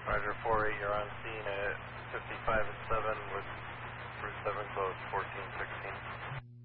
Roger, 4-8, you're on scene at 55 and 7 with Route 7 closed, 1416.